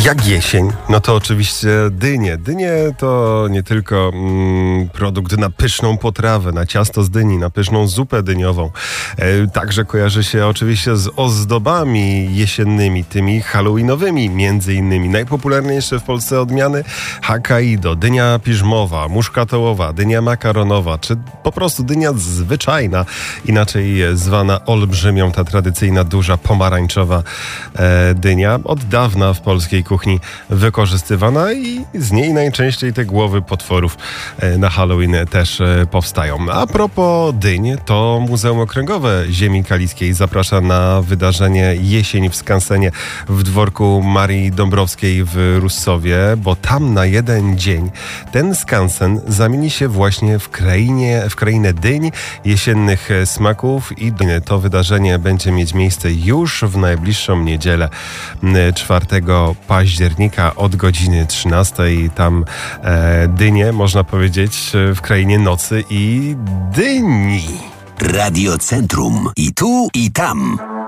Jak jesień, no to oczywiście dynie. Dynie to nie tylko produkt na pyszną potrawę, na ciasto z dyni, na pyszną zupę dyniową. Także kojarzy się oczywiście z ozdobami jesiennymi, tymi halloweenowymi między innymi. Najpopularniejsze w Polsce odmiany Hokkaido, dynia piżmowa, muszkatołowa, dynia makaronowa, czy po prostu dynia zwyczajna, inaczej zwana olbrzymią, ta tradycyjna, duża, pomarańczowa dynia. Od dawna w polskiej kuchni wykorzystywana i z niej najczęściej te głowy potworów na Halloween też powstają. A propos dyń, to Muzeum Okręgowe Ziemi Kaliskiej zaprasza na wydarzenie Jesień w skansenie w dworku Marii Dąbrowskiej w Russowie, bo tam na jeden dzień ten skansen zamieni się właśnie w krainę dyń, jesiennych smaków i to wydarzenie będzie mieć miejsce już w najbliższą niedzielę 4 października od godziny 13. Tam dynie, można powiedzieć, w krainie nocy i dyni. Radio Centrum. I tu, i tam.